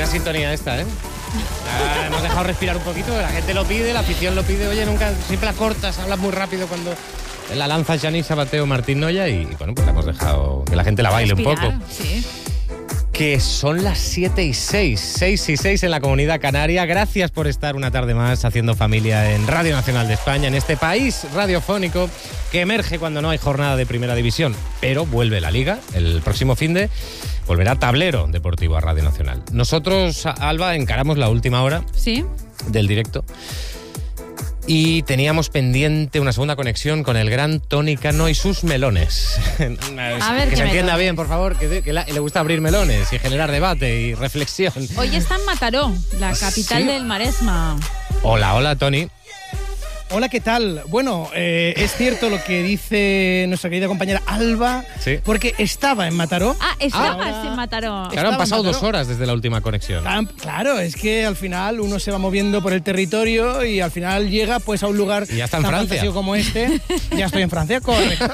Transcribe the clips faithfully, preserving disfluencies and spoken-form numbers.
sintonía esta, ¿eh? Ah, hemos dejado respirar un poquito, la gente lo pide, la afición lo pide. Oye, nunca, siempre la cortas, hablas muy rápido cuando la lanza Yanis Sabateo, Martín Noya y, bueno, pues la hemos dejado que la gente la baile respirar, un poco. Sí. Que son las siete y seis, seis y seis en la Comunidad Canaria. Gracias por estar una tarde más haciendo familia en Radio Nacional de España, en este país radiofónico que emerge cuando no hay jornada de Primera División. Pero vuelve la Liga el próximo finde, volverá Tablero Deportivo a Radio Nacional. Nosotros, Alba, encaramos la última hora ¿Sí? del directo. Y teníamos pendiente una segunda conexión con el gran Tony Cano y sus melones. A ver, que se melones? entienda bien, por favor, que, que la, le gusta abrir melones y generar debate y reflexión. Hoy está en Mataró, la capital ¿Sí? del Maresma. Hola, hola, Tony. Hola, ¿qué tal? Bueno, eh, es cierto lo que dice nuestra querida compañera Alba, Sí. porque estaba en Mataró. Ah, estabas Ahora- en Mataró. Claro, han en pasado Mataró. dos horas desde la última conexión. Claro, Claro, es que al final uno se va moviendo por el territorio y al final llega pues a un lugar Y ya está en tan Francia. fantástico como este. Ya estoy en Francia, correcto.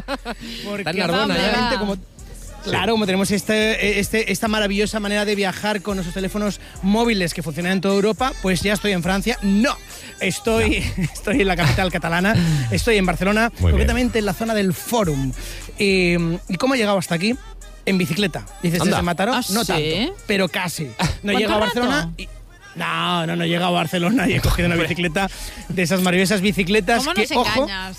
Porque Está en Narbona ya. obviamente, como Claro, como tenemos este, este, esta maravillosa manera de viajar con nuestros teléfonos móviles que funcionan en toda Europa, pues ya estoy en Francia. No, estoy, no. estoy en la capital catalana, estoy en Barcelona, Muy concretamente en la zona del Fòrum. ¿Y, ¿y cómo he llegado hasta aquí? En bicicleta. Dices, Anda. desde Mataró, ¿Ah, no sí? tanto, pero casi. No he ¿Cuánto llegado a rato? Barcelona y... No, no, no he llegado a Barcelona y he cogido una bicicleta de esas maravillosas bicicletas ¿Cómo que, nos ojo, engañas?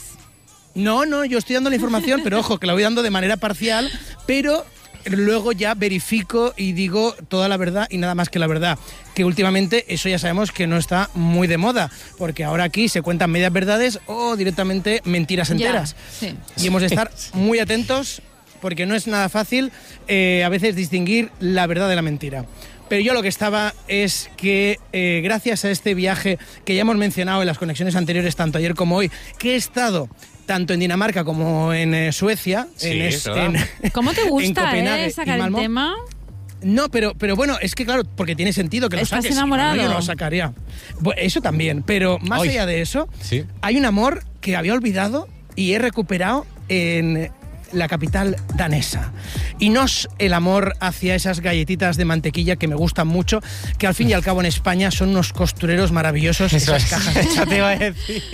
no, no, yo estoy dando la información, pero ojo, que la voy dando de manera parcial, pero luego ya verifico y digo toda la verdad y nada más que la verdad. Que últimamente eso ya sabemos que no está muy de moda, porque ahora aquí se cuentan medias verdades o directamente mentiras enteras. Ya, sí. Y hemos de estar muy atentos, porque no es nada fácil eh, a veces distinguir la verdad de la mentira. Pero yo lo que estaba es que eh, gracias a este viaje que ya hemos mencionado en las conexiones anteriores, tanto ayer como hoy, que he estado tanto en Dinamarca como en eh, Suecia, Sí, en, es es- verdad. en, ¿Cómo te en gusta, Copenhague eh, y sacar el Malmö. tema? No, pero, pero bueno, es que claro, porque tiene sentido que lo ¿Estás saques. si no, enamorado? no, yo no lo sacaría. Bueno, eso también, pero más Ay. allá de eso, Sí. hay un amor que había olvidado y he recuperado en la capital danesa. Y no es el amor hacia esas galletitas de mantequilla que me gustan mucho, que al fin y al cabo en España son unos costureros maravillosos. Eso esas es. cajas de Eso te iba a decir.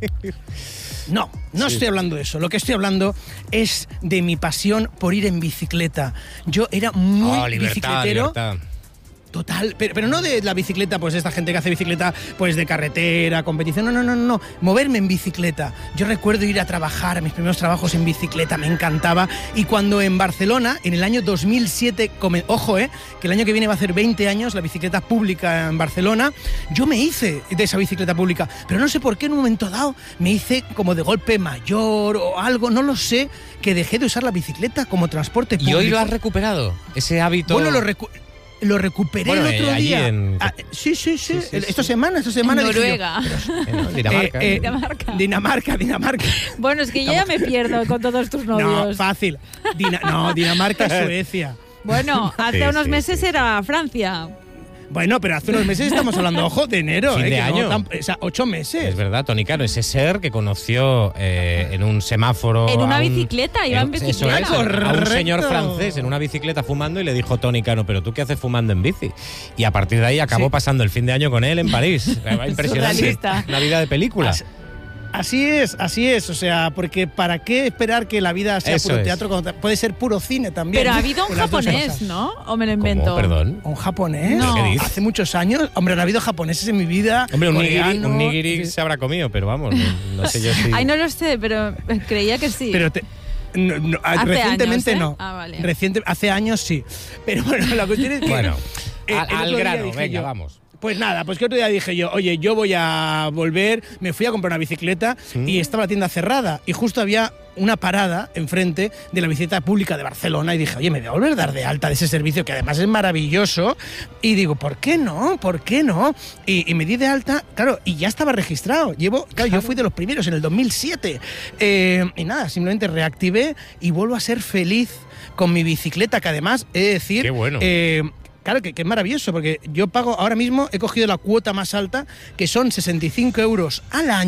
No, no Sí. estoy hablando de eso. Lo que estoy hablando es de mi pasión por ir en bicicleta. Yo era muy Oh, libertad, bicicletero. libertad. Total, pero, pero no de la bicicleta, pues esta gente que hace bicicleta pues de carretera, competición, no, no, no, no, moverme en bicicleta. Yo recuerdo ir a trabajar, mis primeros trabajos en bicicleta, me encantaba. Y cuando en Barcelona, en el año dos mil siete, come- ojo, eh, que el año que viene va a hacer veinte años la bicicleta pública en Barcelona, yo me hice de esa bicicleta pública, pero no sé por qué en un momento dado me hice como de golpe mayor o algo, no lo sé, que dejé de usar la bicicleta como transporte ¿Y público. hoy lo has recuperado? Ese hábito... Bueno, lo recu- Lo recuperé Bueno, el otro eh, allí día. en- Ah, sí, sí, sí. Sí, sí, Esta sí. semana, esta semana. En dije yo, Noruega. Eh, ¿no? Dinamarca. eh, eh, Dinamarca. Dinamarca, Dinamarca. Bueno, es que yo ya me pierdo con todos tus No, novios. fácil. Dina- no, Dinamarca y Suecia. Bueno, hace Sí, unos sí, meses sí. era Francia. Bueno, pero hace unos meses estamos hablando, ojo, de enero. Fin eh, de que no año. tan- o sea, ocho meses. Es verdad, Tony Cano, ese ser que conoció eh, en un semáforo... En una a un- bicicleta, iba en eso bicicleta. es, a un Correcto. señor francés en una bicicleta fumando y le dijo, Tony Cano, ¿pero tú qué haces fumando en bici? Y a partir de ahí acabó Sí. pasando el fin de año con él en París. Impresionante. Surrealista. Una vida de película. Así- Así es, así es. O sea, porque ¿para qué esperar que la vida sea Eso puro es. teatro cuando puede ser puro cine también? Pero ha habido un Con las dos japonés, cosas. ¿no? ¿O me lo ¿Cómo? invento? Perdón. ¿Un japonés? No. ¿Qué dices? Hace muchos años. Hombre, no ha habido japoneses en mi vida. Hombre, un nigiri, coreanos, un nigiri sí. se habrá comido, pero vamos, no, no sé yo si... Ay, no lo sé, pero creía que sí. Pero te- no, no, Hace recientemente años, ¿eh? no. Ah, vale. Reciente, hace años sí. Pero bueno, la cuestión es que. Bueno, eh, al, el al otro día grano, dije venga, yo, vamos. Pues nada, pues que otro día dije yo, oye, yo voy a volver, me fui a comprar una bicicleta y estaba la tienda cerrada y justo había una parada enfrente de la bicicleta pública de Barcelona y dije, oye, me voy a volver a dar de alta de ese servicio que además es maravilloso y digo, ¿por qué no? ¿Por qué no? Y, y me di de alta, claro, y ya estaba registrado. Llevo, claro, yo fui de los primeros en el dos mil siete eh, y nada, simplemente reactivé y vuelvo a ser feliz con mi bicicleta, que además, he de decir... Qué bueno. eh, Claro, que, que es maravilloso, porque yo pago, ahora mismo he cogido la cuota más alta, que son sesenta y cinco euros al año,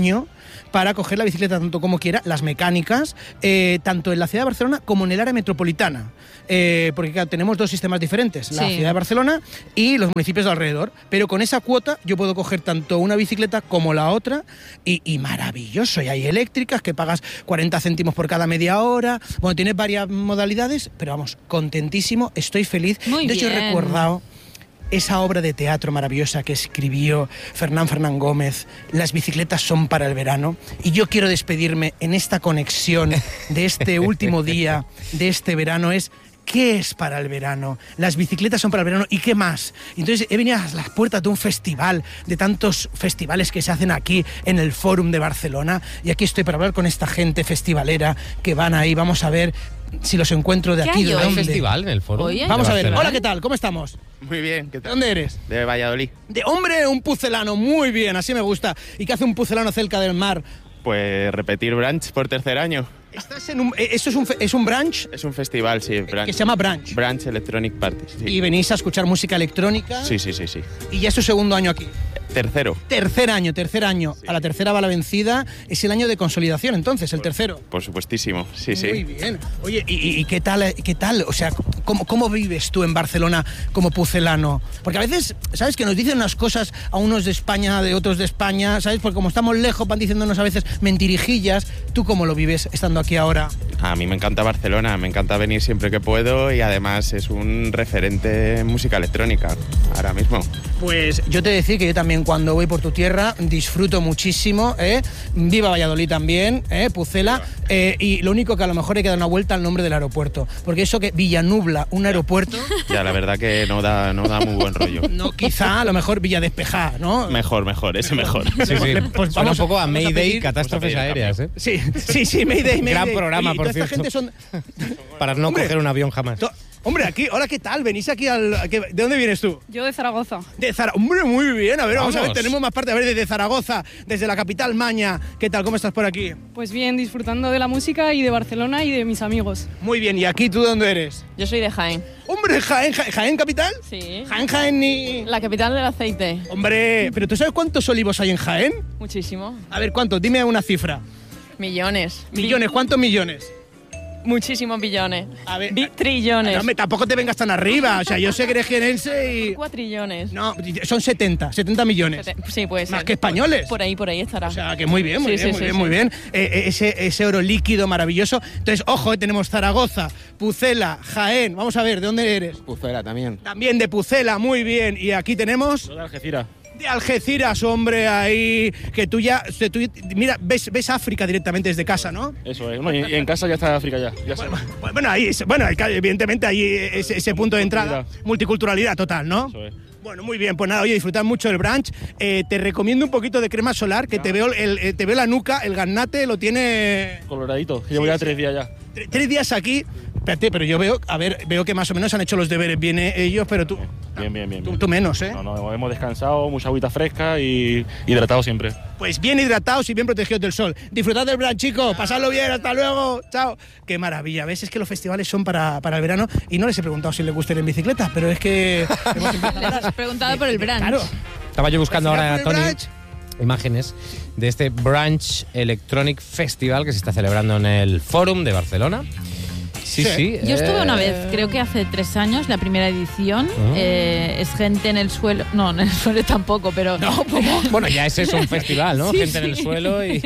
para coger la bicicleta tanto como quiera, las mecánicas, eh, tanto en la ciudad de Barcelona como en el área metropolitana. Eh, porque claro, tenemos dos sistemas diferentes, la Sí. ciudad de Barcelona y los municipios de alrededor. Pero con esa cuota yo puedo coger tanto una bicicleta como la otra y, y maravilloso. Y hay eléctricas que pagas cuarenta céntimos por cada media hora. Bueno, tienes varias modalidades, pero vamos, contentísimo, estoy feliz. Muy de hecho, bien. he recordado esa obra de teatro maravillosa que escribió Fernán Fernán Gómez, Las bicicletas son para el verano, y yo quiero despedirme en esta conexión de este último día de este verano. Es ¿qué es para el verano? Las bicicletas son para el verano, ¿y qué más? Entonces he venido a las puertas de un festival, de tantos festivales que se hacen aquí en el Fórum de Barcelona, y aquí estoy para hablar con esta gente festivalera que van ahí. Vamos a ver si los encuentro de ¿Qué aquí, hay de hoy? ¿Hay dónde. festival en el foro? Oye. Vamos a de ver. Barcelona? Hola, ¿qué tal? ¿Cómo estamos? Muy bien, ¿qué ¿De tal? dónde eres? De Valladolid. De hombre, un pucelano, muy bien, así me gusta. ¿Y qué hace un pucelano cerca del mar? Pues repetir Branch por tercer año. Estás en un, eh, ¿Esto es un, fe- es un brunch Es un festival, sí, Branch. que se llama brunch? Branch Electronic Party. Sí. Y venís a escuchar música electrónica. sí, sí, sí, sí. Y ya es tu segundo año aquí. Tercero. Tercer año, tercer año. Sí. A la tercera va la vencida. Es el año de consolidación, entonces, el tercero. Por supuestísimo, sí, Muy sí. bien. Oye, ¿y, y- y qué tal? eh, ¿Qué tal? O sea, ¿cómo, ¿cómo vives tú en Barcelona como pucelano? Porque a veces, ¿sabes? Que nos dicen unas cosas a unos de España, de otros de España, ¿sabes? Porque como estamos lejos, van diciéndonos a veces mentirijillas. ¿Tú cómo lo vives estando aquí ahora? A mí me encanta Barcelona, me encanta venir siempre que puedo y además es un referente en música electrónica, ahora mismo. Pues yo te decía que yo también cuando voy por tu tierra disfruto muchísimo, ¿eh? Viva Valladolid también, ¿eh? Pucela, eh, y lo único que a lo mejor hay que dar una vuelta al nombre del aeropuerto, porque eso que Villanubla, un aeropuerto, Ya, la verdad que no da, no da muy buen rollo. no, quizá a lo mejor Villa Despejada, ¿no? Mejor, mejor, ese mejor. Sí, sí. Pues Suena vamos un poco a vamos a Mayday, pedir- catástrofes vamos a pedir aéreas, ¿eh? Sí, sí, sí, Mayday, Mayday. Gran programa, Oye, y por toda esta cierto. gente son... Para no Hombre. coger un avión jamás. to- Hombre, aquí, hola, ¿qué tal? Venís aquí al... ¿a qué- ¿De dónde vienes tú? Yo de Zaragoza. De Zaragoza. Hombre, muy bien. A ver, vamos. a ver, Vamos. tenemos más parte. A ver, desde Zaragoza, desde la capital Maña. ¿Qué tal? ¿Cómo estás por aquí? Pues bien, disfrutando de la música y de Barcelona y de mis amigos. Muy bien. ¿Y aquí tú de dónde eres? Yo soy de Jaén. Hombre, Jaén, Jaén, Jaén capital. Sí. Jaén, Jaén ni... La capital del aceite. Hombre, ¿pero tú sabes cuántos olivos hay en Jaén? Muchísimo. A ver, ¿cuántos? Dime una cifra. Millones. Millones, ¿cuántos millones? Muchísimos billones. A ver... Bi- trillones. No, hombre, tampoco te vengas tan arriba. O sea, yo sé que eres jienense y... Cuatrillones. No, son setenta, setenta millones. Sete- Sí, puede ser. Más que españoles. Por ahí, por ahí estará. O sea, que muy bien, muy Sí, bien, sí, muy sí, bien, muy sí. bien. Eh, eh, ese, ese oro líquido maravilloso. Entonces, ojo, eh, tenemos Zaragoza, Pucela, Jaén. Vamos a ver, ¿de dónde eres? Pucela también. También de Pucela, muy bien. Y aquí tenemos... de Algeciras. De Algeciras, hombre, ahí... Que tú ya... que tú- mira, ves, ves África directamente desde casa, ¿no? Eso es. No, y, y en casa ya está África ya. ya Bueno, sabes. bueno, bueno, ahí, es- bueno, hay que- evidentemente ahí ese, ese punto de entrada, multiculturalidad total, ¿no? Eso es. Bueno, muy bien, pues nada, oye, disfrutar mucho el brunch. Eh, te recomiendo un poquito de crema solar, que te veo, el, el- te veo la nuca, el gaznate lo tiene Coloradito. Llevo ya tres días ya. tre- tres días aquí. Espérate, pero yo veo, a ver, veo que más o menos han hecho los deberes bien eh, ellos, pero tú, Bien, bien, bien. tú, bien. tú menos, ¿eh? No, no, hemos descansado, mucha agüita fresca y hidratado siempre. Pues bien hidratados y bien protegidos del sol. Disfrutad del brunch, chicos. Pasadlo bien. Hasta luego. Chao. Qué maravilla. ¿Ves? Es que los festivales son para, para el verano y no les he preguntado si les gusta ir en bicicleta, pero es que... hemos empezado a Les hablar has preguntado de- por el de- brunch. Claro. Estaba yo buscando ahora, Al final, por el Tony, brunch. imágenes de este Branch Electronic Festival que se está celebrando en el Fórum de Barcelona. Sí, Sí. sí. Yo estuve una eh, vez, creo que hace tres años, la primera edición. Ah. Eh, es gente en el suelo. No, en el suelo tampoco, pero. No, ¿cómo? Bueno, ya ese es un festival, ¿no? Sí, Gente en el sí. suelo y...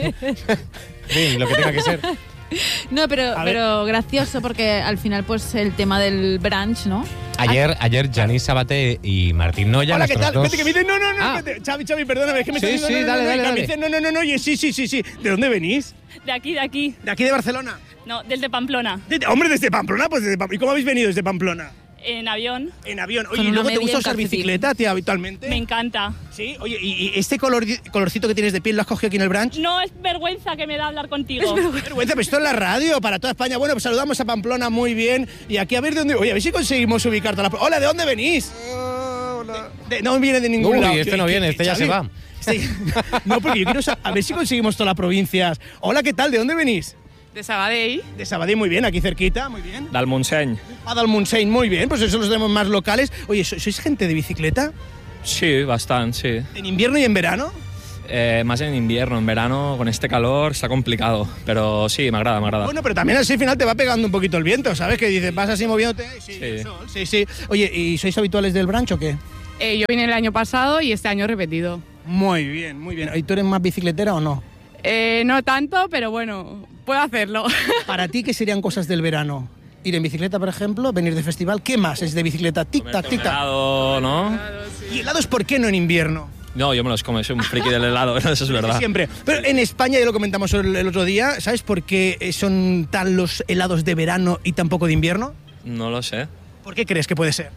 Sí, lo que tenga que ser. No, pero, A ver. pero gracioso porque al final, pues el tema del brunch, ¿no? Ayer, ayer Janís Sabaté y Martín Noya, Hola, ¿qué nuestros tal? dos... Vete que me dicen, no, no, no, Ah. espérate. Xavi, Xavi, perdóname, es que me Sí, está sí, diciendo, no, dale, no, no, dale, y me dale. dicen, no, no, no, no, oye, sí, sí, sí, sí. ¿De dónde venís? De aquí, de aquí. ¿De aquí de Barcelona? No, desde Pamplona. De- de- hombre, desde Pamplona, pues desde Pam- ¿Y cómo habéis venido desde Pamplona? En avión. En avión. Oye, Con ¿y una luego te media gusta y un usar calcetín. bicicleta, tía, habitualmente? Me encanta. Sí, oye, ¿y, y este color, colorcito que tienes de piel lo has cogido aquí en el brunch? No es vergüenza que me da hablar contigo. Vergüenza, pero esto es la radio para toda España. Bueno, pues saludamos a Pamplona muy bien. Y aquí a ver de dónde... Oye, a ver si conseguimos ubicar toda la... Hola, ¿de dónde venís? De- de- no viene de ningún Uy, lado. este no ¿Qué- viene, qué- este ya se Xavi? va. Sí. No, porque yo quiero sa- a ver si conseguimos todas las provincias. Hola, ¿qué tal? ¿De dónde venís? De Sabadell. De Sabadell, muy bien, aquí cerquita, muy bien. Del Montseny. A del Montseny, muy bien, pues eso los tenemos más locales. Oye, ¿so- ¿sois gente de bicicleta? Sí, bastante, sí. ¿En invierno y en verano? Eh, más en invierno, en verano con este calor está complicado, pero sí, me agrada, me agrada. Bueno, pero también así al final te va pegando un poquito el viento, ¿sabes? Que dices, vas así moviéndote. Sí, Sí. el sol, sí, sí. Oye, ¿y sois habituales del brunch o qué? Eh, yo vine el año pasado y este año he repetido. Muy bien, muy bien. ¿Y tú eres más bicicletera o no? Eh, no tanto, pero bueno, puedo hacerlo. ¿Para ti qué serían cosas del verano? Ir en bicicleta, por ejemplo, venir de festival. ¿Qué más es de bicicleta? Tic-tac, Comerte un tic-tac. helado, ¿no? ¿Y helados por qué no en invierno? No, yo me los como, soy un friki del helado, eso es verdad. Siempre. Pero en España, ya lo comentamos el el otro día, ¿sabes por qué son tan los helados de verano y tampoco de invierno? No lo sé. ¿Por qué crees que puede ser?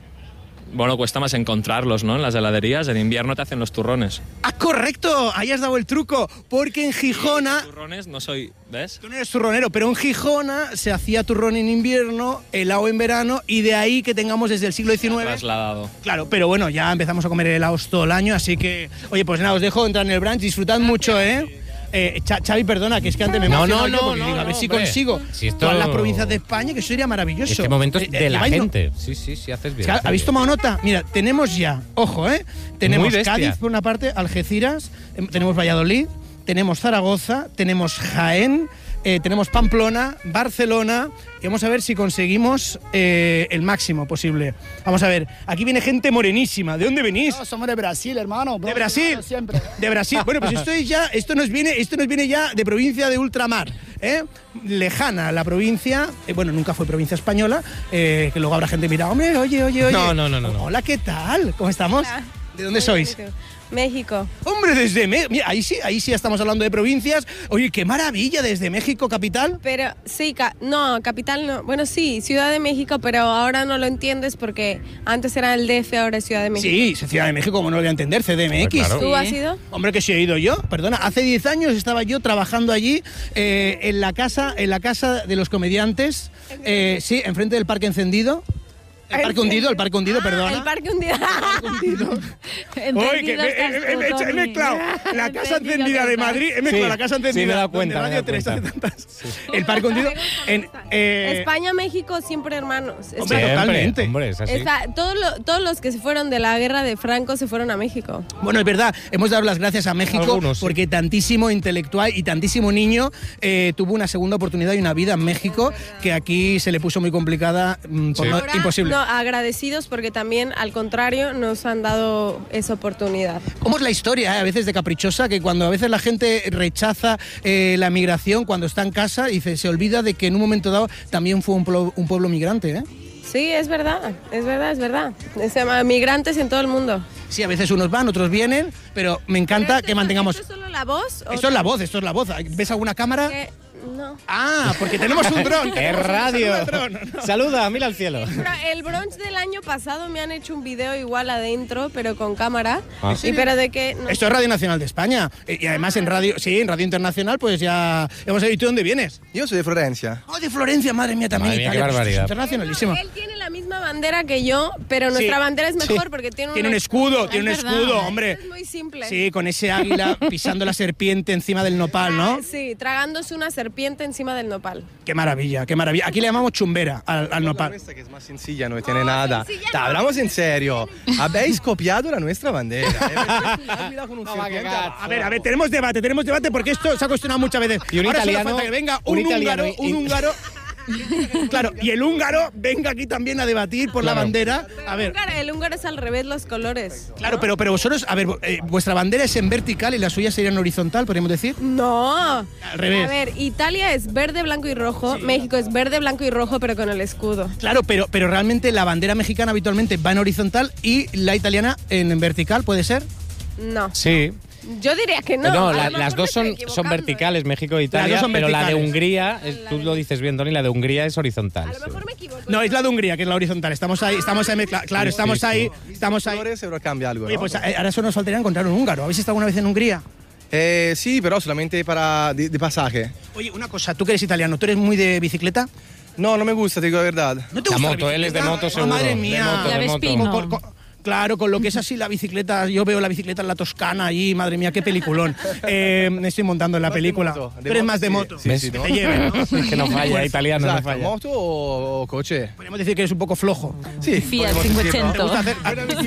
Bueno, cuesta más encontrarlos, ¿no? En las heladerías, en invierno te hacen los turrones. ¡Ah, correcto! Ahí has dado el truco. Porque en Gijona... Turrones no soy, ¿ves? Tú no eres turronero, pero en Gijona se hacía turrón en invierno, helado en verano, y de ahí que tengamos desde el siglo diecinueve... Trasladado. Claro, pero bueno, ya empezamos a comer helados todo el año, así que... Oye, pues nada, os dejo entrar en el brunch, disfrutad mucho, ¿eh? Eh, Cha- Xavi, perdona, que es que antes me No, emociono no, yo no, porque no, digo, a ver no, si hombre. consigo Si esto- todas las provincias de España, que eso sería maravilloso. Este momento es Eh, de eh, la Ibai, no- gente. Sí, sí, sí, haces bien. ¿Ha- haces ¿Habéis bien. tomado nota? Mira, tenemos ya, ojo, ¿eh? Tenemos Muy bestia. Cádiz por una parte, Algeciras, em, tenemos Valladolid, tenemos Zaragoza, tenemos Jaén, eh, tenemos Pamplona, Barcelona, y vamos a ver si conseguimos eh, el máximo posible. Vamos a ver, aquí viene gente morenísima. ¿De dónde venís? No, somos de Brasil, hermano. ¿De Brasil? Siempre. De Brasil. Bueno, pues esto es ya, esto nos viene, esto nos viene ya de provincia de ultramar, ¿eh? Lejana la provincia, eh, bueno, nunca fue provincia española, eh, que luego habrá gente mira, hombre, oye, oye, oye. No, no, no, no, no. Hola, ¿qué tal? ¿Cómo estamos? Hola. ¿De dónde sois? México. Hombre, desde México. Mira, ahí sí, ahí sí estamos hablando de provincias. Oye, qué maravilla, desde México, capital. Pero sí, ca- no, capital no. Bueno, sí, Ciudad de México, pero ahora no lo entiendes porque antes era el D F, ahora es Ciudad de México. Sí, Ciudad de México, como no lo voy a entender, C D M X. Claro. ¿Tú Sí. has ido? Hombre, que sí he ido yo, perdona. Hace diez años estaba yo trabajando allí eh, en la casa, en la casa de los comediantes. Eh, sí, enfrente del Parque Encendido. El Parque Hundido, el Parque Hundido, Ah, perdona. el parque hundido. Uy, que me, he, he- he hecho- he mezclado la casa encendida de Madrid, he mezclado Sí, la casa sí, me he encendida dado donde cuenta, me he Radio dado tres cuenta. hace tantas. El Parque Hundido en eh, España, México, siempre hermanos. Hombre, España- totalmente. Hombre, es así. Está- todos, lo- todos los que se fueron de la guerra de Franco se fueron a México. Bueno, es verdad, hemos dado las gracias a México Algunos, sí. porque tantísimo intelectual y tantísimo niño eh, tuvo una segunda oportunidad y una vida en México que aquí se le puso muy complicada, mm, por Sí. no- Ahora, imposible. no, agradecidos porque también, al contrario, nos han dado esa oportunidad. ¿Cómo es la historia, eh, a veces de caprichosa, que cuando a veces la gente rechaza eh, la migración cuando está en casa, dice, se olvida de que en un momento dado también fue un pueblo, un pueblo migrante, ¿eh? Sí, es verdad, es verdad, es verdad. Se llama migrantes en todo el mundo. Sí, a veces unos van, otros vienen, pero me encanta Pero que esto- mantengamos... ¿Esto es solo la voz? o- Esto es la voz, esto es la voz. ¿Ves alguna cámara? que- No. Ah, porque tenemos un dron. ¡Es radio! Tenemos un dron. Saluda, mira al cielo. Pero el brunch del año pasado me han hecho un video igual adentro, pero con cámara. Ah. Y pero de que... no- Esto es Radio Nacional de España. Eh, Y además en radio, sí, en Radio Internacional, pues ya hemos sabido. ¿Tú de dónde vienes? Yo soy de Florencia. Oh, de Florencia, madre mía, también Madre mía, Italia. qué Pues esto es barbaridad. internacionalísimo. Él tiene la misma bandera que yo, pero nuestra Sí, bandera es mejor sí. porque tiene, Tiene un una- escudo, tiene un Es verdad. escudo, hombre. Es muy simple. Sí, con ese águila pisando la serpiente encima del nopal, ¿no? Ah, sí, tragándose una serpiente encima del nopal. Qué maravilla, qué maravilla. Aquí le llamamos chumbera al, al nopal. Nuestra que es más sencilla, no tiene nada. Te hablamos en serio. Habéis copiado la nuestra bandera. Cuidado con un serpiente abajo. A ver, a ver, tenemos debate, tenemos debate porque esto se ha cuestionado muchas veces. Y un Ahora solo italiano- falta que venga un un, italiano húngaro, y- un húngaro. Claro, y el húngaro venga aquí también a debatir por la Claro. bandera. A ver, Húngaro- el húngaro es al revés los colores. claro, pero, pero vosotros, a ver, eh, vuestra bandera es en vertical y la suya sería en horizontal, podríamos decir. No. Al revés. A ver, Italia es verde, blanco y rojo. México es verde, blanco y rojo, pero con el escudo. Claro, pero, pero realmente la bandera mexicana habitualmente va en horizontal y la italiana en vertical, ¿puede ser? No. Sí. Yo diría que no. No, A la- lo mejor las me dos estoy son, equivocando, son ¿eh? verticales, México e Italia, dos son pero la de verticales. Hungría, es- tú lo dices bien, Tony, la de Hungría es horizontal. A lo sí. mejor me equivoco. No, es la de Hungría, que es la horizontal. Estamos ahí, estamos ahí, mezcla- claro, Sí, estamos sí, ahí, estamos ahí. Colores seguro cambia algo, Oye, ¿no? pues eh, ahora solo nos faltaría encontrar un húngaro. ¿Habéis estado alguna vez en Hungría? Eh, sí, pero solamente para de, de pasaje. Oye, una cosa, tú que eres italiano, ¿tú eres muy de bicicleta? No, no me gusta, te digo la verdad. ¿No te La gusta moto, él es de bicicleta? moto Oh, seguro. madre De mía. moto, Ya de ves, moto. Pino. Co- co- claro, con lo que es así la bicicleta, yo veo la bicicleta en la Toscana allí, madre mía, qué peliculón. Eh, me estoy montando en la película. De moto, de Pero es moto, más de sí, moto. sí, sí, que ¿no? te lleven, ¿no? Es que no falla, Pues, italiano no Exacto, falla. ¿moto o coche? podemos decir que eres un poco flojo. Sí, Fiat podemos decirlo. cinquecento. ¿Te gusta hacer-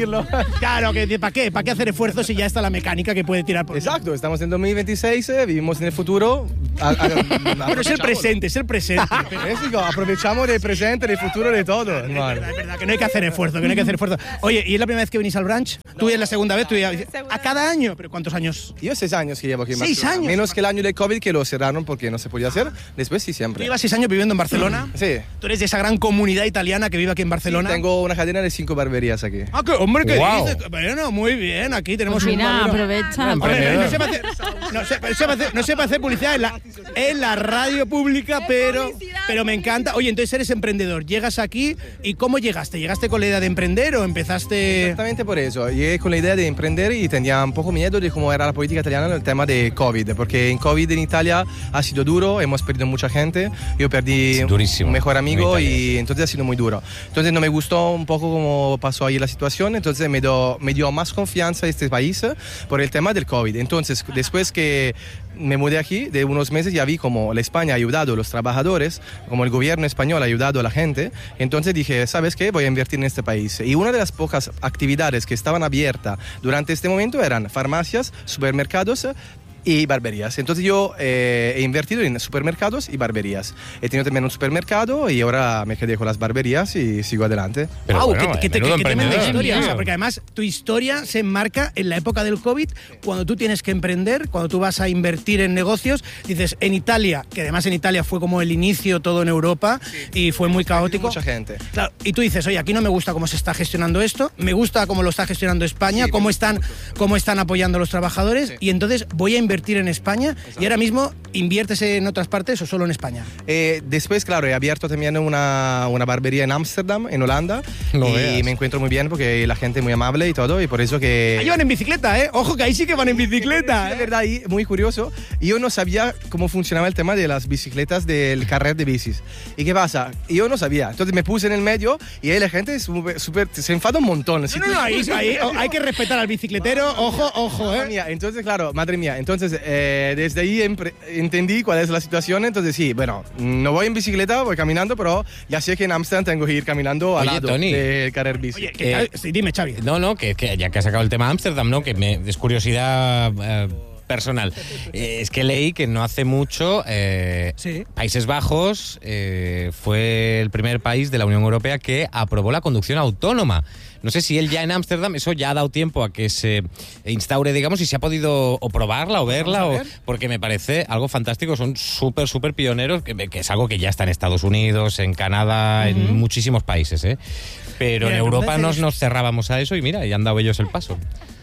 Claro, que ¿para qué? ¿Para qué hacer esfuerzos si ya está la mecánica que puede tirar por Exacto, estamos en dos mil veintiséis, eh, vivimos en el futuro. A- a- Pero es el presente, es el presente. Pero Es digo, aprovechamos del presente, del futuro, de todo. es verdad, es verdad, que no hay que hacer esfuerzo, que no hay que hacer esfuerzo. Oye, ¿y es la primera vez que venís al brunch? Tú es la segunda vez, tú ya... ¿A cada año? ¿Pero cuántos años? Yo seis años que llevo aquí en ¿Seis Barcelona. años? Menos que el año de COVID que lo cerraron porque no se podía hacer. Después sí, ¿Tú siempre. llevas seis años viviendo en Barcelona? Sí. ¿Tú eres de esa gran comunidad italiana que vive aquí en Barcelona? Sí, tengo una cadena de cinco barberías aquí. Ah, ¿qué, hombre, ¿qué Guau. dices? Bueno, muy bien, aquí tenemos Pues un... mira, barbero. aprovecha. Hombre, no, no sepa hacer, no sepa- no sepa hacer- no sepa hacer publicidad en la, en la radio pública, pero, pero me encanta. Oye, entonces eres emprendedor, llegas aquí y ¿cómo llegaste? ¿Llegaste con la idea de emprender o empezaste...? Exactamente por eso. Llegué con la idea de emprender y tenía un poco miedo de cómo era la política italiana en el tema de COVID, porque en COVID en Italia ha sido duro, hemos perdido mucha gente. Yo perdí Es durísimo. un mejor amigo En Italia. y entonces ha sido muy duro. Entonces no me gustó un poco cómo pasó ahí la situación, entonces me dio, me dio más confianza este país por el tema del COVID. Entonces, después que me mudé aquí, de unos meses ya vi como la España ha ayudado a los trabajadores, como el gobierno español ha ayudado a la gente. Entonces dije, ¿sabes qué? Voy a invertir en este país. Y una de las pocas actividades que estaban abiertas durante este momento eran farmacias, supermercados y barberías. Entonces yo eh, he invertido en supermercados y barberías. He tenido también un supermercado y ahora me quedé con las barberías y sigo adelante. Pero Guau, bueno, qué, qué- qué- menudo qué tremenda emprendedor, historia. tío. O sea, porque además tu historia se enmarca en la época del COVID, cuando tú tienes que emprender, cuando tú vas a invertir en negocios. Dices, en Italia, que además en Italia fue como el inicio todo en Europa y fue muy caótico. Mucha gente. Claro, y tú dices, oye, aquí no me gusta cómo se está gestionando esto, me gusta cómo lo está gestionando España, Sí, cómo, me están, gusta mucho. cómo están apoyando a los trabajadores, Sí. y entonces voy a invertir en España. Y ahora mismo, ¿inviertes en otras partes o solo en España? Eh, después, claro, he abierto también una, una barbería en Ámsterdam, en Holanda. No y veas. me encuentro muy bien porque la gente es muy amable y todo. Y por eso que... Ahí van en bicicleta, ¿eh? Ojo que ahí sí que van en bicicleta. Sí, ¿eh? la verdad, y muy curioso. Yo no sabía cómo funcionaba el tema de las bicicletas del carret de bicis. ¿Y qué pasa? Yo no sabía. Entonces me puse en el medio y ahí la gente es súper- súper- se enfada un montón. Si No, no, tú- no, ahí, ahí, oh, hay que respetar al bicicletero. Ojo, ojo, Madre ¿eh? mía, entonces, claro, madre mía. Entonces, eh, desde ahí empre- entendí cuál es la situación. Entonces, sí, bueno, no voy en bicicleta, voy caminando, pero ya sé que en Ámsterdam tengo que ir caminando al Oye, lado Tony. del carrer bici. Oye, que, Eh, sí, dime, Xavi. No, no, que, que ya que has sacado el tema Ámsterdam, ¿no? Que me, es curiosidad eh, personal. Eh, es que leí que no hace mucho eh, Sí. Países Bajos eh, fue el primer país de la Unión Europea que aprobó la conducción autónoma. No sé si él ya en Ámsterdam, eso ya ha dado tiempo a que se instaure, digamos, y se ha podido o probarla o verla, o, porque me parece algo fantástico. Son súper, súper pioneros, que, que es algo que ya está en Estados Unidos, en Canadá, en muchísimos países, ¿eh? Pero Mira, en Europa entonces- nos, nos cerrábamos a eso y mira, y han dado ellos el paso.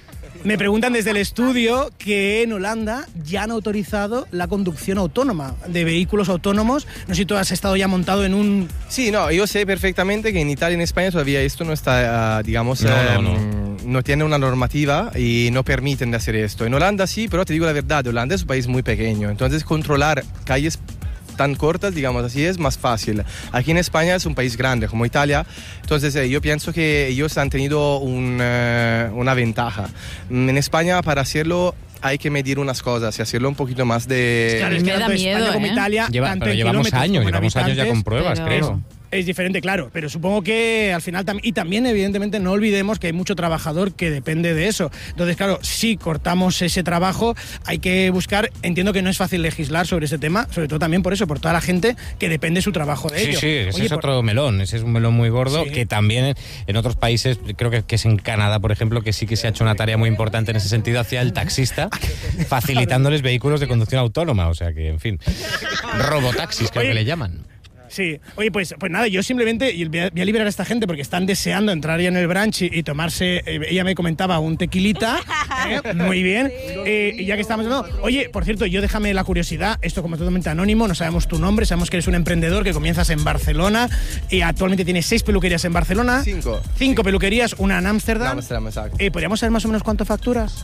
Me preguntan desde el estudio que en Holanda ya han autorizado la conducción autónoma de vehículos autónomos. No sé si tú has estado ya montado en un... Sí, no, yo sé perfectamente que en Italia y en España todavía esto no está, ah, digamos, No, eh, no, no. mm, no tiene una normativa y no permiten de hacer esto. En Holanda sí, pero te digo la verdad, Holanda es un país muy pequeño, entonces controlar calles tan cortas, digamos así, es más fácil. Aquí en España es un país grande, como Italia, entonces eh, yo pienso que ellos han tenido un, eh, una ventaja. Mm, En España, para hacerlo, hay que medir unas cosas y hacerlo un poquito más de... Claro, es que Me da tanto miedo, España como ¿eh? Italia, Lleva- tanto pero en llevamos kilómetros años, como en llevamos años ya con habitantes, pruebas, pero- creo. es diferente, claro, pero supongo que al final también, y también evidentemente no olvidemos que hay mucho trabajador que depende de eso. Entonces, claro, si cortamos ese trabajo, hay que buscar, entiendo que no es fácil legislar sobre ese tema, sobre todo también por eso, por toda la gente que depende su trabajo de Sí, ello. sí, ese Oye, es por- otro melón, ese es un melón muy gordo, Sí. que también en, en otros países, creo que, que es en Canadá, por ejemplo, que sí que se ha hecho una tarea muy importante en ese sentido hacia el taxista, facilitándoles vehículos de conducción autónoma, o sea que, en fin, robotaxis creo Oye, que le llaman. Sí, oye, pues, pues nada, yo simplemente y voy a, voy a liberar a esta gente porque están deseando entrar ya en el brunch y, y tomarse, eh, ella me comentaba, un tequilita, ¿eh? Muy bien, eh, y ya que estamos hablando, oye, por cierto, yo déjame la curiosidad, esto como totalmente anónimo, no sabemos tu nombre, sabemos que eres un emprendedor que comienzas en Barcelona y actualmente tienes seis peluquerías en Barcelona, Cinco. cinco peluquerías, una en En Ámsterdam, Ámsterdam, exacto. eh, ¿podríamos saber más o menos cuánto facturas?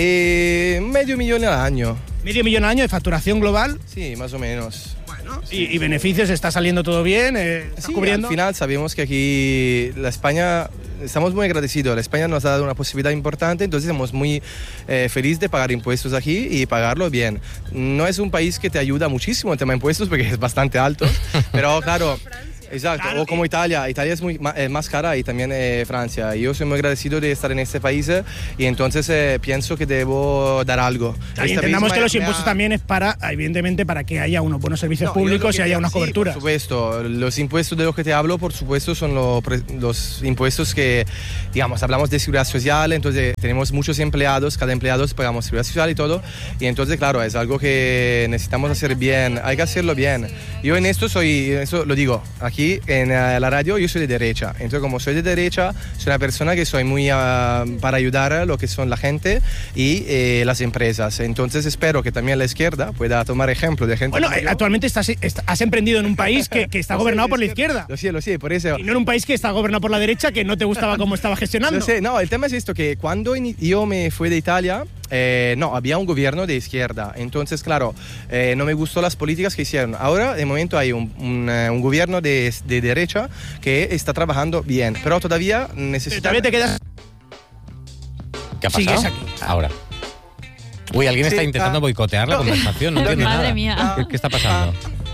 Eh, medio millón al año. Medio millón al año de facturación global. Sí, más o menos. Y, y beneficios, ¿está saliendo todo bien? Eh, ¿está Sí, cubriendo? al final sabemos que aquí la España estamos muy agradecidos. España nos ha dado una posibilidad importante, entonces estamos muy eh, felices de pagar impuestos aquí y pagarlo bien. No es un país que te ayuda muchísimo el tema de impuestos porque es bastante alto, pero claro... Exacto, claro, o como Italia, Italia es muy, eh, más cara y también eh, Francia. Yo soy muy agradecido de estar en este país eh, y entonces eh, pienso que debo dar algo. Y entendamos que los impuestos ha... también es para, evidentemente, para que haya unos buenos servicios no, públicos y haya unas sí, coberturas. Por supuesto, los impuestos de los que te hablo, por supuesto, son lo, los impuestos que, digamos, hablamos de seguridad social, entonces tenemos muchos empleados, cada empleado pagamos seguridad social y todo, y entonces, claro, es algo que necesitamos hacer bien, hay que hacerlo bien. Yo en esto soy, eso lo digo, aquí Aquí en la radio yo soy de derecha, entonces como soy de derecha, soy una persona que soy muy uh, para ayudar a lo que son la gente y eh, las empresas, entonces espero que también la izquierda pueda tomar ejemplo de gente. Bueno, eh, actualmente estás, estás, has emprendido en un país que, que está no gobernado sé, por la izquierda. Lo sé, lo sé, por eso. Y no en un país que está gobernado por la derecha, que no te gustaba cómo estaba gestionando. Lo sé, no, el tema es esto, que cuando yo me fui de Italia, Eh, no, había un gobierno de izquierda, entonces claro, eh, no me gustó las políticas que hicieron. Ahora de momento hay un, un, un gobierno de, de derecha que está trabajando bien, pero todavía necesita... Todavía te quedas... ¿Qué ha pasado? Sigues aquí. Ahora. Uy, alguien sí, está intentando ah, boicotear la no. conversación, no entiendo Madre nada. mía. ¿Qué, ¿Qué está pasando?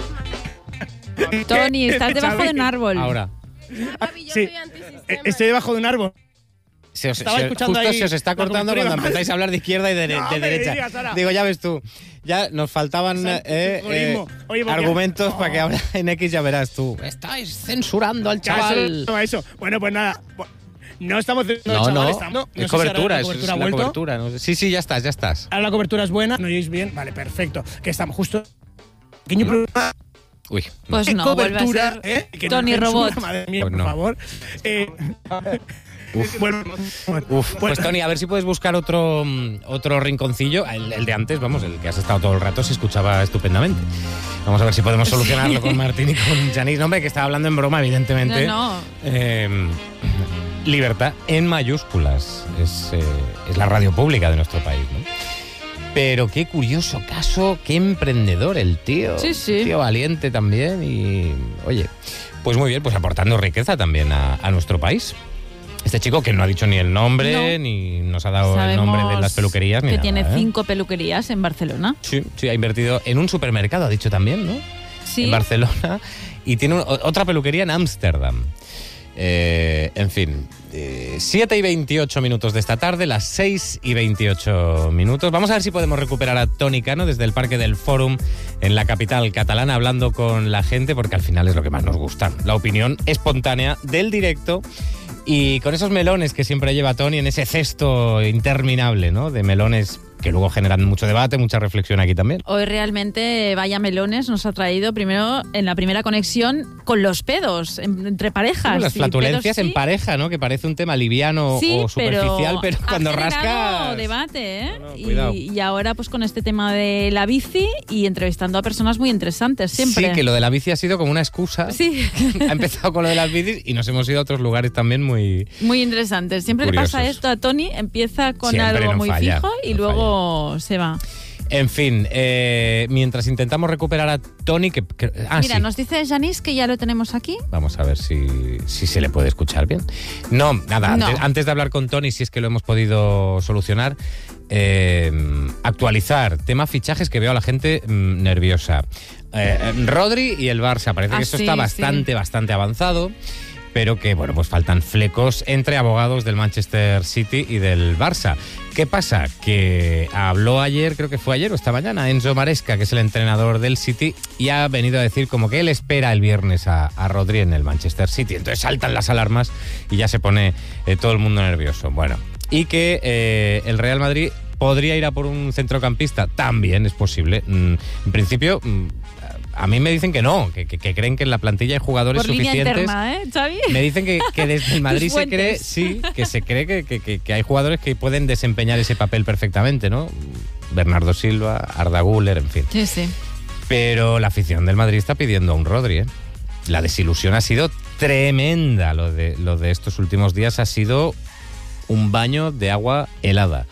Tony, estás debajo de un árbol. Ahora. Sí, estoy debajo de un árbol. Se os, se, justo ahí se os está cortando cuando empezáis a hablar de izquierda y de, no, de derecha. Digas, Digo, ya ves tú, ya nos faltaban eh, eh, Oye, argumentos no. para que ahora en X ya verás tú. Estáis censurando al chaval. No, eso. Bueno, pues nada. No estamos censurando no, al chaval. No, estamos, no, es no cobertura, si es, cobertura es la cobertura. No, sí, sí, ya estás, ya estás. Ahora la cobertura es buena, ¿no oís bien? Vale, perfecto. Que estamos justo... Pequeño problema... Uy, no. Pues no, cobertura, vuelve a ser ¿eh? Que Tony no Robot. Madre mía, pues por no. favor. Eh... Uf. Bueno, Uf. Pues Tony, a ver si puedes buscar otro, otro rinconcillo. El, el de antes, vamos, el que has estado todo el rato se escuchaba estupendamente. Vamos a ver si podemos solucionarlo sí. con Martín y con Janice. No, hombre, que estaba hablando en broma, evidentemente. No, no. Eh, libertad en mayúsculas. Es, eh, es la radio pública de nuestro país, ¿no? Pero qué curioso caso, qué emprendedor el tío. Sí, sí. Tío valiente también y, oye, pues muy bien, pues aportando riqueza también a, a nuestro país. Este chico que no ha dicho ni el nombre, no. ni nos ha dado Sabemos el nombre de las peluquerías. Ni que nada, tiene ¿eh? cinco peluquerías en Barcelona. Sí, sí, ha invertido en un supermercado, ha dicho también, ¿no? Sí. En Barcelona. Y tiene un, otra peluquería en Ámsterdam. Eh, en fin, eh, siete y veintiocho minutos de esta tarde, las seis y veintiocho minutos. Vamos a ver si podemos recuperar a Toni Cano desde el Parque del Fòrum en la capital catalana, hablando con la gente, porque al final es lo que más nos gusta, la opinión espontánea del directo. Y con esos melones que siempre lleva Toni en ese cesto interminable, ¿no? De melones que luego generan mucho debate, mucha reflexión aquí también. Hoy realmente vaya melones nos ha traído primero en la primera conexión con los pedos en, entre parejas. Las flatulencias pedos, sí. en pareja, ¿no? Que parece un tema liviano sí, o superficial, pero, pero cuando rasca debate, ¿eh? No, no, y, y ahora pues con este tema de la bici y entrevistando a personas muy interesantes siempre. Sí, que lo de la bici ha sido como una excusa. Sí. Ha empezado con lo de las bicis y nos hemos ido a otros lugares también muy muy interesantes. Siempre curiosos. Le pasa esto a Toni, empieza con siempre algo no muy falla, fijo y no luego falla. Se va. En fin, eh, mientras intentamos recuperar a Toni, que, que ah, mira, sí. nos dice Janice que ya lo tenemos aquí. Vamos a ver si, si se le puede escuchar bien. No, nada, no. Antes, antes de hablar con Toni, si es que lo hemos podido solucionar, eh, actualizar tema fichajes, que veo a la gente mmm, nerviosa. Eh, Rodri y el Barça, parece ah, que esto sí, está bastante, sí. bastante avanzado. Pero que, bueno, pues faltan flecos entre abogados del Manchester City y del Barça. ¿Qué pasa? Que habló ayer, creo que fue ayer o esta mañana, Enzo Maresca, que es el entrenador del City, y ha venido a decir como que él espera el viernes a, a Rodri en el Manchester City. Entonces saltan las alarmas y ya se pone eh, todo el mundo nervioso. Bueno, y que eh, el Real Madrid podría ir a por un centrocampista. También es posible. Mm, en principio... Mm, a mí me dicen que no, que, que, que creen que en la plantilla hay jugadores Por suficientes. Línea interna, ¿eh, Xavi? Me dicen que, que desde el Madrid se cree, sí, que se cree que, que, que hay jugadores que pueden desempeñar ese papel perfectamente, ¿no? Bernardo Silva, Arda Güler, en fin. Sí, sí. Pero la afición del Madrid está pidiendo a un Rodri, ¿eh? La desilusión ha sido tremenda. Lo de, lo de estos últimos días ha sido un baño de agua helada.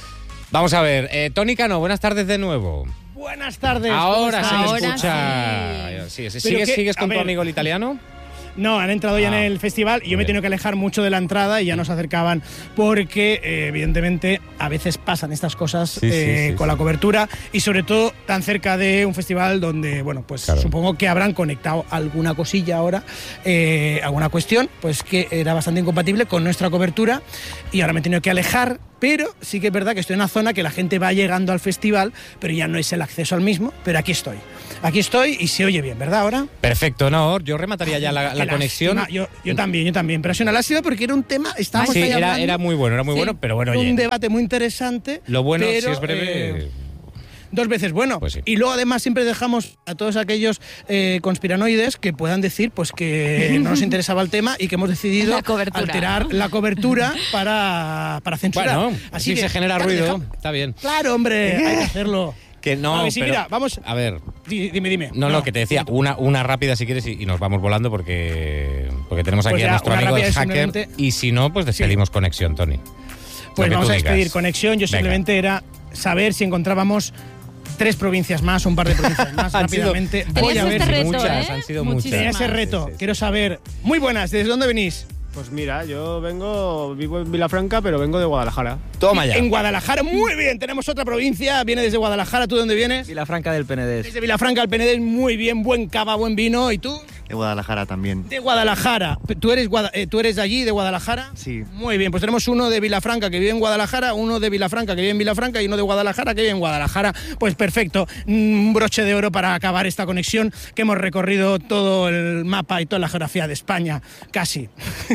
Vamos a ver, eh, Toni Cano, buenas tardes de nuevo. Buenas tardes. Ahora se Ahora escucha. Sí. Sí, sí. ¿Sigues, que, ¿Sigues con ver, tu amigo el italiano? No, han entrado ya Ah, en el festival y yo me he tenido que alejar mucho de la entrada y ya no se acercaban porque, eh, evidentemente, a veces pasan estas cosas Sí, sí, eh, sí, con sí. la cobertura y, sobre todo, tan cerca de un festival donde, bueno, pues Claro. supongo que habrán conectado alguna cosilla ahora, eh, alguna cuestión, pues que era bastante incompatible con nuestra cobertura y ahora me he tenido que alejar. Pero sí que es verdad que estoy en una zona que la gente va llegando al festival, pero ya no es el acceso al mismo, pero aquí estoy. Aquí estoy y se oye bien, ¿verdad ahora? Perfecto, no, yo remataría ya la, la Qué conexión. lástima. Yo, yo también, yo también. Pero ha sido una lástima porque era un tema, estábamos Sí, ahí era, hablando, era muy bueno, era muy Sí, bueno, pero bueno, un oye, debate muy interesante. lo bueno, pero, si es breve... eh, dos veces bueno. Pues sí. Y luego además siempre dejamos a todos aquellos eh, conspiranoides que puedan decir pues que no nos interesaba el tema y que hemos decidido La cobertura. alterar la cobertura para, para censurar. Bueno, así que, se genera claro, ruido, deja- está bien. Claro, hombre, hay que hacerlo. Que no, A ver, sí, pero- mira, vamos. A ver, Di- Dime, dime. no, no, que te decía, una, una rápida si quieres y, y nos vamos volando porque, porque tenemos aquí Pues a ya, nuestro una amigo rápida el es hacker simplemente- y si no, pues despedimos conexión, Tony. Pues Lo que vamos tú a despedir digas. conexión. Yo Venga. simplemente era saber si encontrábamos tres provincias más, un par de provincias más Han sido- rápidamente. han Voy Tenías a ver este si reto, muchas, ¿eh? han sido Muchísimas. tenía ese reto. Quiero saber. Muy buenas, ¿desde dónde venís? Pues mira, yo vengo, vivo en Vilafranca, pero vengo de Guadalajara. Toma ya. En Guadalajara, muy bien. Tenemos otra provincia, viene desde Guadalajara. ¿Tú de dónde vienes? Vilafranca del Penedés. Desde Vilafranca al Penedés, muy bien, buen cava, buen vino. ¿Y tú? De Guadalajara también. De Guadalajara. ¿Tú eres, Guada- eh, ¿Tú eres de allí, de Guadalajara? Sí. Muy bien, pues tenemos uno de Vilafranca que vive en Guadalajara, uno de Vilafranca que vive en Vilafranca y uno de Guadalajara que vive en Guadalajara. Pues perfecto, un broche de oro para acabar esta conexión que hemos recorrido todo el mapa y toda la geografía de España, casi.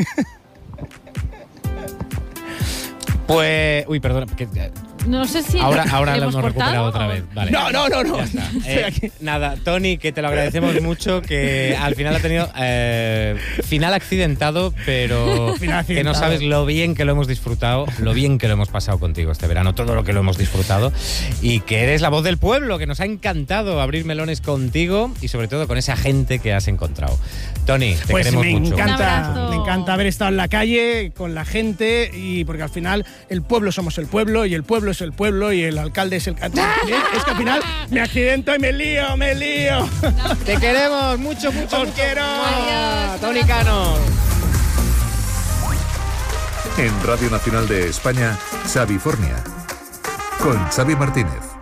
Pues, uy, perdona, que- No sé si ahora, ahora le lo hemos hemos recuperado cortado otra o- vez. Vale. No, no, no, no. Ya está. Estoy Eh, aquí. nada, Tony, que te lo agradecemos mucho, que al final ha tenido eh, final accidentado, pero Final que no accidentado. sabes lo bien que lo hemos disfrutado, lo bien que lo hemos pasado contigo este verano, todo lo que lo hemos disfrutado, y que eres la voz del pueblo, que nos ha encantado abrir melones contigo y sobre todo con esa gente que has encontrado. Tony, te Pues queremos me mucho. Un encanta, abrazo. me encanta haber estado en la calle con la gente y porque al final el pueblo somos el pueblo y el pueblo es el pueblo y el alcalde es el alcalde. Es que al final me accidento y me lío, me lío. Te queremos mucho, mucho, Os mucho. quiero. Adiós, Tony Cano. En Radio Nacional de España, Xavi Fornia. Con Xavi Martínez.